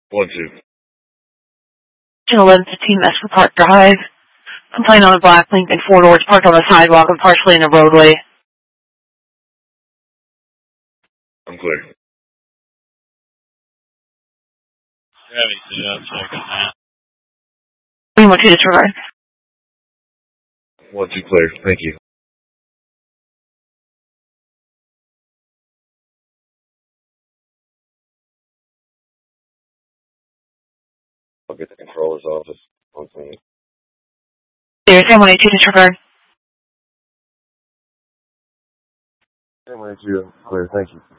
1-2. 1115 Mesper Park Drive. Complaint on a black Lincoln 4 doors parked on the sidewalk and partially in the roadway. I'm clear. We want you to disregard. 1-2 clear. Thank you. I'll get the controller's office. 1 second. There's 182 disregard. 182 clear. Thank you.